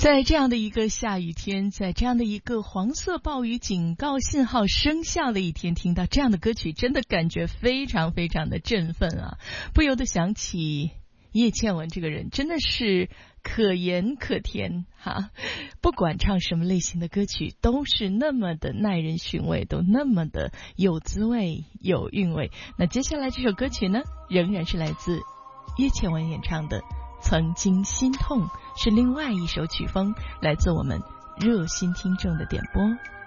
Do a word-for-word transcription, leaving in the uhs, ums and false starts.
在这样的一个下雨天，在这样的一个黄色暴雨警告信号生效的一天，听到这样的歌曲，真的感觉非常非常的振奋啊！不由得想起叶倩文这个人，真的是可盐可甜哈，不管唱什么类型的歌曲，都是那么的耐人寻味，都那么的有滋味、有韵味。那接下来这首歌曲呢，仍然是来自叶倩文演唱的《曾经心痛》，是另外一首曲风，来自我们热心听众的点播。